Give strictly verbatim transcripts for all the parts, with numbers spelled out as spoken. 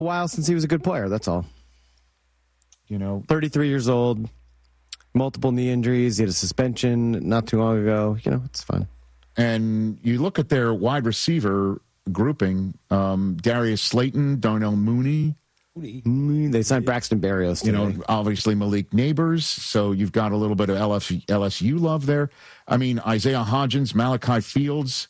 A while since he was a good player, that's all. You know, thirty-three years old, multiple knee injuries. He had a suspension not too long ago. You know, it's fun. And you look at their wide receiver grouping, um, Darius Slayton, Darnell Mooney. They signed Braxton Berrios today. You know, obviously Malik Neighbors. So you've got a little bit of L S U love there. I mean, Isaiah Hodgins, Malachi Fields,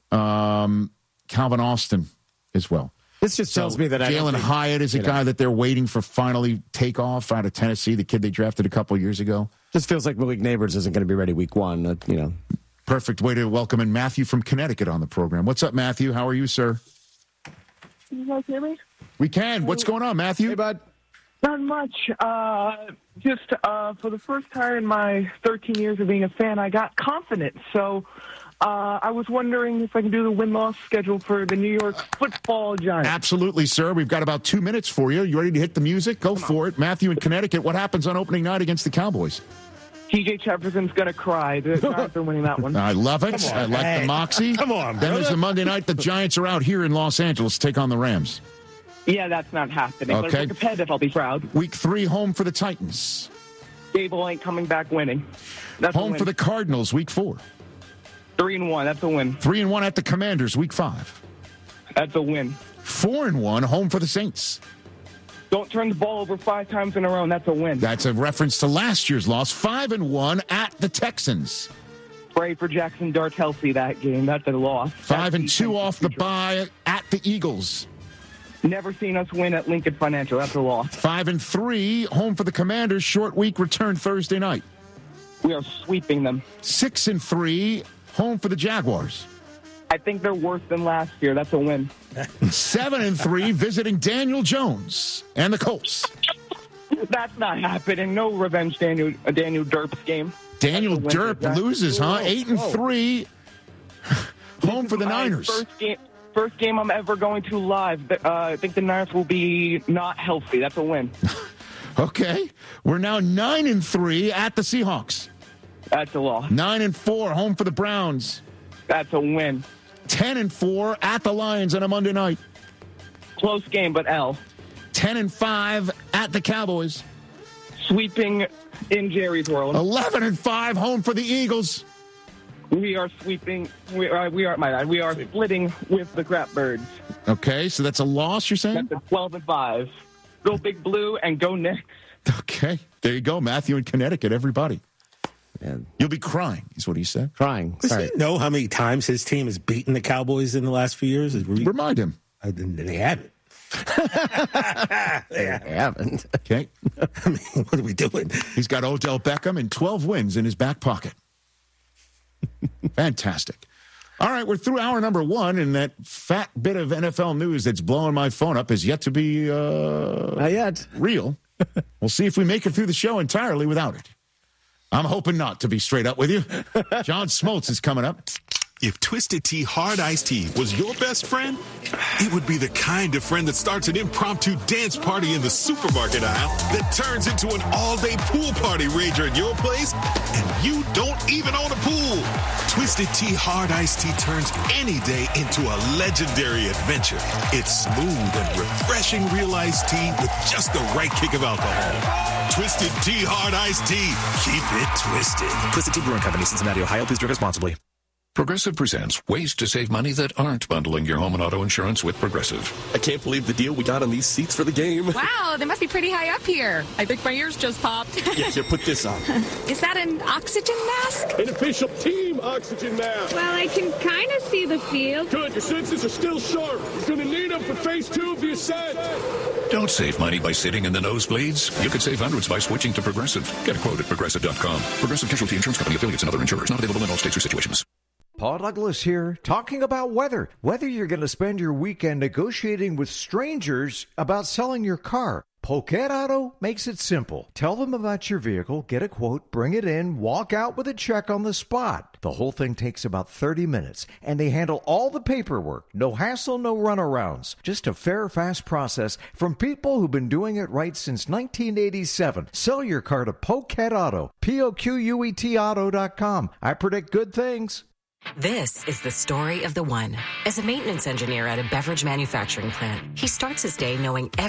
um, Calvin Austin as well. This just tells so me that Jalen Hyatt is a guy know. that they're waiting for finally take off out of Tennessee, the kid they drafted a couple of years ago. Just feels like Malik Neighbors isn't going to be ready week one. Uh, you know, perfect way to welcome in Matthew from Connecticut on the program. What's up, Matthew? How are you, sir? Can you guys hear me? We can. What's going on, Matthew? Hey, bud. Not much. Uh, just uh, for the first time in my thirteen years of being a fan, I got confident. So uh, I was wondering if I can do the win-loss schedule for the New York Football Giants. Absolutely, sir. We've got about two minutes for you. You ready to hit the music? Go Come for on. it. Matthew in Connecticut, what happens on opening night against the Cowboys? T J Jefferson's going to cry. The Giants are winning that one. I love it. I like hey. the moxie. Come on, Then there's the Monday night. The Giants are out here in Los Angeles to take on the Rams. Yeah, that's not happening. Okay. But if we're competitive, I'll be proud. Week three, home for the Titans. Gable ain't coming back winning. That's home for the Cardinals, week four. Three and one. That's a win. Three and one at the Commanders, week five. That's a win. Four and one, home for the Saints. Don't turn the ball over five times in a row, and that's a win. That's a reference to last year's loss. Five and one at the Texans. Pray for Jackson Dart healthy that game. That's a loss. Five that's and two off the bye at the Eagles. Never seen us win at Lincoln Financial. That's a loss. Five and three, home for the Commanders. Short week, return Thursday night. We are sweeping them. Six and three, home for the Jaguars. I think they're worse than last year. That's a win. Seven and three, visiting Daniel Jones and the Colts. That's not happening. No revenge, Daniel uh, Daniel Derp's game. Daniel Derp loses, huh? Eight and three, home for the Niners. First game, first game I'm ever going to live. Uh, I think the Niners will be not healthy. That's a win. Okay, we're now nine and three at the Seahawks. That's a loss. Nine and four, home for the Browns. That's a win. Ten and four at the Lions on a Monday night. Close game, but L. Ten and five at the Cowboys. Sweeping in Jerry's world. Eleven and five, home for the Eagles. We are sweeping. We are. We are. My bad. We are splitting with the Crap Birds. Okay, so that's a loss. You're saying? That's a twelve and five. Go Big Blue and go Knicks. Okay, there you go, Matthew in Connecticut. Everybody. Man. You'll be crying, is what he said. Crying. Does Sorry. he know how many times his team has beaten the Cowboys in the last few years? Remind him. I, they haven't. they haven't. Okay. I mean, what are we doing? He's got Odell Beckham and twelve wins in his back pocket. Fantastic. All right, we're through hour number one, and that fat bit of N F L news that's blowing my phone up is yet to be uh, not yet real. We'll see if we make it through the show entirely without it. I'm hoping not, to be straight up with you. John Smoltz is coming up. If Twisted Tea Hard Iced Tea was your best friend, it would be the kind of friend that starts an impromptu dance party in the supermarket aisle that turns into an all-day pool party rager at your place, and you don't even own a pool. Twisted Tea Hard Iced Tea turns any day into a legendary adventure. It's smooth and refreshing real iced tea with just the right kick of alcohol. Twisted Tea Hard Iced Tea. Keep it twisted. Twisted Tea Brewing Company, Cincinnati, Ohio. Please drink responsibly. Progressive presents ways to save money that aren't bundling your home and auto insurance with Progressive. I can't believe the deal we got on these seats for the game. Wow, they must be pretty high up here. I think my ears just popped. Yeah, here, put this on. Is that an oxygen mask? An official team oxygen mask. Well, I can kind of see the field. Good, your senses are still sharp. You're going to need them for phase two of the ascent. Don't save money by sitting in the nosebleeds. You could save hundreds by switching to Progressive. Get a quote at Progressive dot com. Progressive Casualty Insurance Company, affiliates, and other insurers. Not available in all states or situations. Paul Douglas here, talking about weather. Whether you're going to spend your weekend negotiating with strangers about selling your car, Poquet Auto makes it simple. Tell them about your vehicle, get a quote, bring it in, walk out with a check on the spot. The whole thing takes about thirty minutes, and they handle all the paperwork. No hassle, no runarounds. Just a fair, fast process from people who've been doing it right since nineteen eighty-seven. Sell your car to Poquet Auto, P O Q U E T auto dot com. I predict good things. This is the story of the one. As a maintenance engineer at a beverage manufacturing plant, he starts his day knowing every